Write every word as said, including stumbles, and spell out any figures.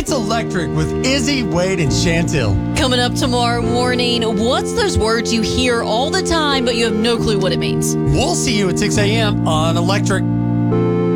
It's Electric with Izzy, Wade, and Chantil. Coming up tomorrow morning, what's those words you hear all the time, but you have no clue what it means? We'll see you at six a.m. on Electric.